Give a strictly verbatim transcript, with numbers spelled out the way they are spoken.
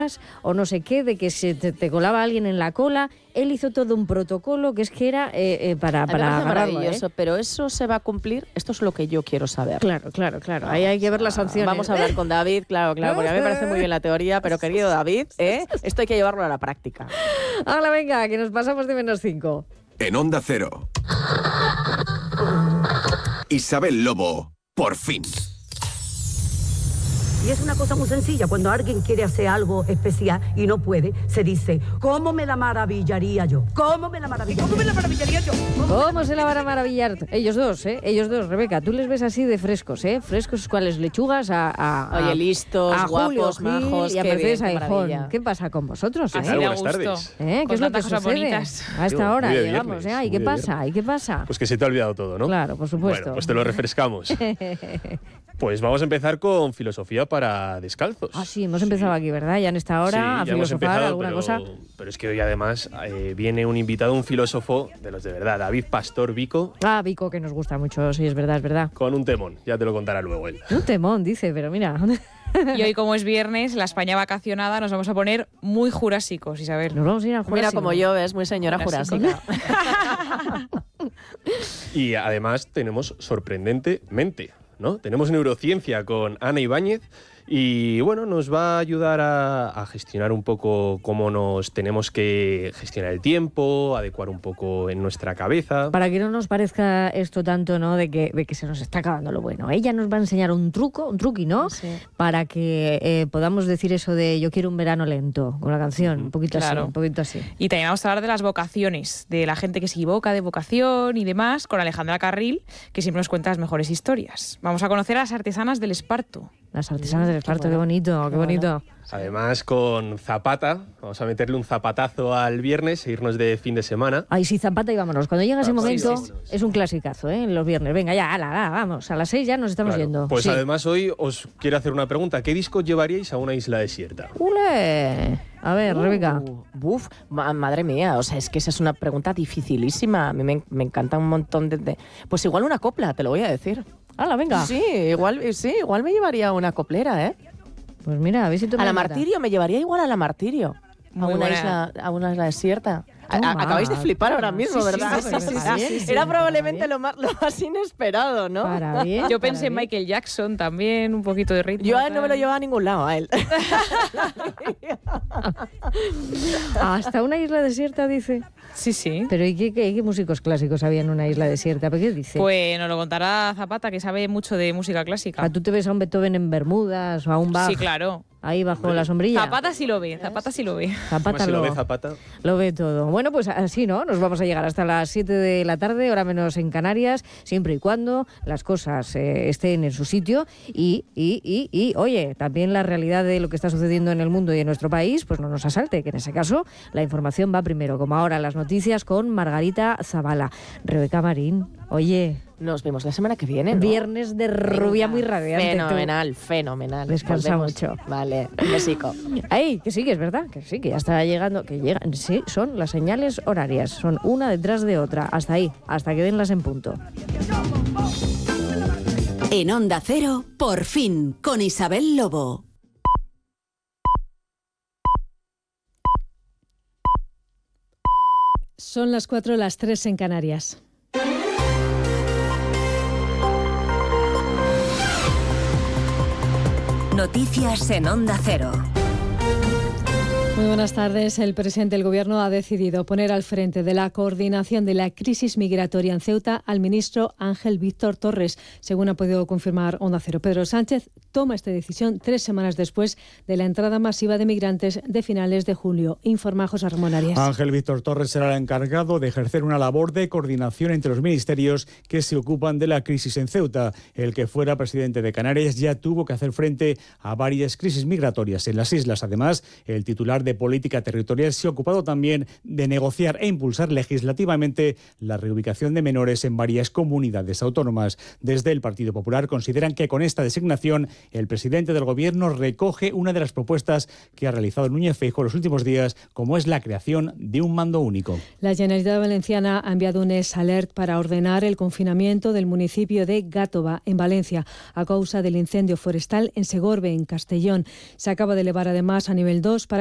o no sé qué, de que se te, te colaba alguien en la cola. Él hizo todo un protocolo que es que era eh, eh, para, para agarrarlo, maravilloso, ¿eh? Pero eso se va a cumplir. Esto es lo que yo quiero saber. Claro, claro, claro. Ahí hay que ver las sanciones. Vamos a hablar con David, claro, claro, porque a mí me parece muy bien la teoría, pero querido David, ¿eh? Esto hay que llevarlo a la práctica. Ahora venga, que nos pasamos de menos cinco. En Onda Cero. Isabel Lobo, por fin. Y es una cosa muy sencilla, cuando alguien quiere hacer algo especial y no puede, se dice, ¿cómo me la maravillaría yo? ¿Cómo me la maravillaría, ¿Cómo me la maravillaría yo? ¿Cómo, ¿Cómo se la van a maravillar? Ellos dos, ¿eh? Ellos dos, Rebeca, tú les ves así de frescos, ¿eh? Frescos, ¿cuáles? Lechugas a... a Oye, listos, a guapos, Julio Gil majos, y a qué Mercedes bien, qué Aijón. maravilla. ¿Qué pasa con vosotros, eh? Así de a gusto. ¿Eh? ¿Qué es lo que cosas sucede? bonitas. A esta hora Muy de llegamos, viernes, ¿eh? ¿Y muy qué de pasa? viernes. ¿Y qué pasa? Pues que se te ha olvidado todo, ¿no? Claro, por supuesto. Bueno, pues te lo refrescamos. Pues vamos a empezar con filosofía para descalzos. Ah, sí, hemos empezado aquí, ¿verdad? Ya en esta hora Sí, a ya hemos filosofar empezado, alguna pero, cosa. pero es que hoy además eh, viene un invitado, un filósofo de los de verdad, David Pastor Vico, Ah, Vico, que nos gusta mucho, sí, es verdad, es verdad. con un temón. Ya te lo contará luego él. Un temón, dice, pero mira. Y hoy, como es viernes, la España vacacionada, nos vamos a poner muy jurásicos, Isabel. Nos vamos a ir al Mira Jurásico. como yo, es muy señora Jurásico. jurásica. Y además tenemos sorprendentemente, ¿no? Tenemos neurociencia con Ana Ibáñez y bueno, nos va a ayudar a, a gestionar un poco cómo nos tenemos que gestionar el tiempo, adecuar un poco en nuestra cabeza. Para que no nos parezca esto tanto, ¿no? De que, de que se nos está acabando lo bueno. Ella nos va a enseñar un truco, un truqui, ¿no? Sí. Para que eh, podamos decir eso de yo quiero un verano lento, con la canción, un poquito Claro. así, un poquito así. Y también vamos a hablar de las vocaciones, de la gente que se equivoca de vocación y demás, con Alejandra Carril, que siempre nos cuenta las mejores historias. Vamos a conocer a las artesanas del Esparto. Las artesanas del Esparto, qué, bueno. bonito, qué, Qué bonito. Además con Zapata, vamos a meterle un zapatazo al viernes e irnos de fin de semana. Ay, sí, Zapata y vámonos. Cuando llega ese Ah, sí, momento, sí, sí. es un clasicazo, ¿eh? En los viernes. Venga, ya, ala, ala, vamos. A las seis ya nos estamos Claro. yendo. Pues Sí. además hoy os quiero hacer una pregunta. ¿Qué disco llevaríais a una isla desierta? ¡Ule! A ver, Rebeca. Uh, buf, ma- madre mía, o sea, es que esa es una pregunta dificilísima. A mí me, me encanta un montón de, de... Pues igual una copla, te lo voy a decir. ¡Hala, venga! Sí, igual, sí, igual me llevaría una coplera, ¿eh? Pues mira, a ver si tú A la Martirio, me llevaría igual a la Martirio. A Muy una, buena. isla, a una isla desierta. A- a- Toma, acabáis de flipar ahora toma. mismo, Sí, sí, ¿verdad? sí, sí, sí, sí, sí, sí, Era para probablemente bien. lo más, lo más inesperado, ¿no? Para bien, Yo para pensé en bien. Michael Jackson también, un poquito de ritmo. Yo a él no tal. me lo llevaba a ningún lado, a él. Hasta una isla desierta, dice. Sí, sí. Pero ¿y qué, qué, qué músicos clásicos había en una isla desierta? ¿Pero qué dice? Pues nos lo contará Zapata, que sabe mucho de música clásica. ¿A tú te ves a un Beethoven en Bermudas o a un Bach Sí, claro. ahí bajo la sombrilla? Zapata sí lo ve, Zapata sí lo ve. Zapata Además, si lo lo, ve Zapata. lo ve todo. Bueno, pues así, ¿no? Nos vamos a llegar hasta las siete de la tarde, hora menos en Canarias, siempre y cuando las cosas eh, estén en su sitio y, y, y, y, oye, también la realidad de lo que está sucediendo en el mundo y en nuestro país, pues no nos asalte, que en ese caso la información va primero, como ahora las noticias con Margarita Zavala. Rebeca Marín, oye, Nos vemos la semana que viene, ¿no? viernes de rubia Venga, muy radiante. tú. Fenomenal, fenomenal. Descansa Volvemos. mucho. Vale, un besico. Ay, que sí, que es verdad, que sí, que ya está llegando, que llegan, sí, son las señales horarias, son una detrás de otra, hasta ahí, hasta que denlas en punto. En Onda Cero, por fin, con Isabel Lobo. Son las cuatro, las tres en Canarias. Noticias en Onda Cero. Muy buenas tardes. El presidente del Gobierno ha decidido poner al frente de la coordinación de la crisis migratoria en Ceuta al ministro Ángel Víctor Torres, según ha podido confirmar Onda Cero. Pedro Sánchez toma esta decisión tres semanas después de la entrada masiva de migrantes de finales de julio. Informa José Ramón Arias. Ángel Víctor Torres será el encargado de ejercer una labor de coordinación entre los ministerios que se ocupan de la crisis en Ceuta. El que fuera presidente de Canarias ya tuvo que hacer frente a varias crisis migratorias en las islas. Además, el titular titular de Política Territorial, se ha ocupado también de negociar e impulsar legislativamente la reubicación de menores en varias comunidades autónomas. Desde el Partido Popular consideran que con esta designación el presidente del Gobierno recoge una de las propuestas que ha realizado Núñez Feijóo en los últimos días, como es la creación de un mando único. La Generalitat Valenciana ha enviado un alert para ordenar el confinamiento del municipio de Gàtova, en Valencia, a causa del incendio forestal en Segorbe, en Castellón. Se acaba de elevar además a nivel dos para